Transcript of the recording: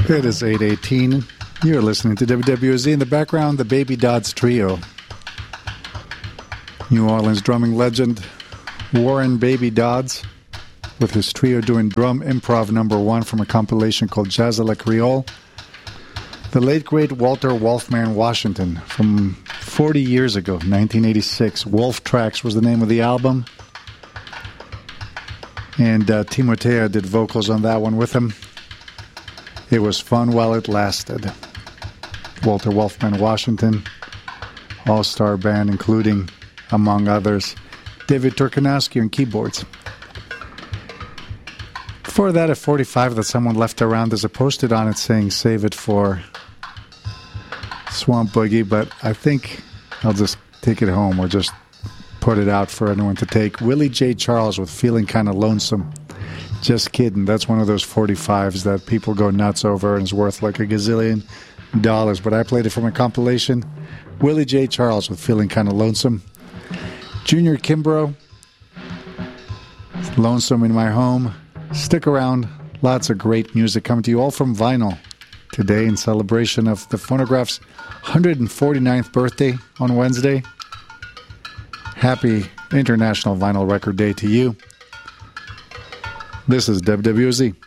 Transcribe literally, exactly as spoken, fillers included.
It is eight eighteen. You're listening to W W O Z. In the background, the Baby Dodds Trio. New Orleans drumming legend Warren Baby Dodds with his trio doing Drum Improv Number One from a compilation called Jazz a la Creole. The late, great Walter Wolfman Washington from forty years ago, nineteen eighty-six. Wolf Tracks was the name of the album. And uh, Timothea did vocals on that one with him. It was fun while it lasted. Walter Wolfman Washington, all-star band, including, among others, David Turkanowski on keyboards. Before that, at forty-five, that someone left around, there's a post-it on it saying, save it for Swamp Boogie, but I think I'll just take it home or just put it out for anyone to take. Willie J. Charles with Feeling Kinda Lonesome. Just kidding. That's one of those forty-fives that people go nuts over and is worth like a gazillion dollars. But I played it from a compilation. Willie J. Charles with Feeling Kinda Lonesome. Junior Kimbrough, Lonesome in My Home. Stick around. Lots of great music coming to you, all from vinyl. Today, in celebration of the Phonograph's one hundred forty-ninth birthday on Wednesday. Happy International Vinyl Record Day to you. This is W W O Z.